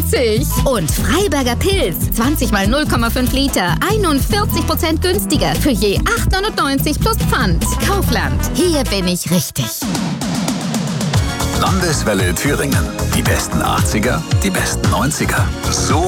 Und Freiberger Pilz, 20 mal 0,5 Liter, 41% günstiger für je 8,99 plus Pfand. Kaufland, hier bin ich richtig. Landeswelle Thüringen. Die besten 80er, die besten 90er. So